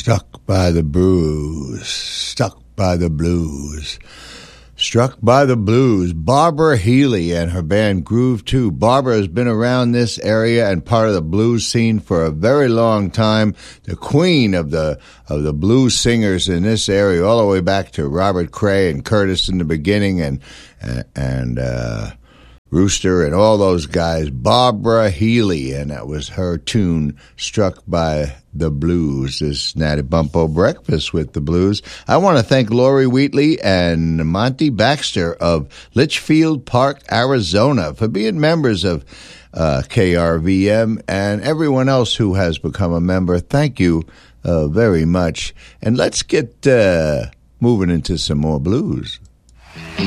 Stuck by the blues, stuck by the blues. Struck by the Blues, Barbara Healy and her band Groove 2. Barbara has been around this area and part of the blues scene for a very long time. The queen of the blues singers in this area, all the way back to Robert Cray and Curtis in the beginning, and Rooster and all those guys. Barbara Healy, and that was her tune, Struck by the Blues. This Natty Bumppo Breakfast with the Blues. I want to thank Lori Wheatley and Monty Baxter of Litchfield Park, Arizona, for being members of KRVM, and everyone else who has become a member. Thank you very much. And let's get moving into some more blues.